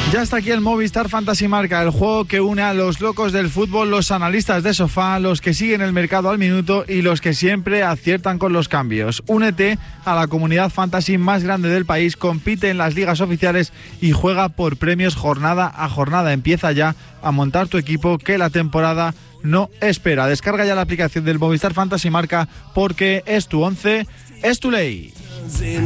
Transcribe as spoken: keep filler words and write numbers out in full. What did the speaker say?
Ya está aquí el Movistar Fantasy Marca, el juego que une a los locos del fútbol, los analistas de sofá, los que siguen el mercado al minuto y los que siempre aciertan con los cambios. Únete a la comunidad fantasy más grande del país, compite en las ligas oficiales y juega por premios jornada a jornada. Empieza ya a montar tu equipo, que la temporada no espera. Descarga ya la aplicación del Movistar Fantasy Marca, porque es tu once, es tu ley.